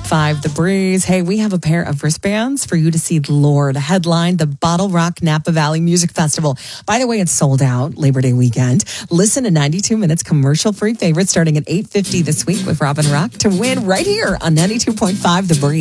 92.5 The Breeze. Hey, we have a pair of wristbands for you to see Lorde headline the Bottle Rock Napa Valley Music Festival. By the way, it's sold out Labor Day weekend. Listen to 92 Minutes commercial-free favorites starting at $8.50 this week with Robin Rock to win right here on 92.5 The Breeze.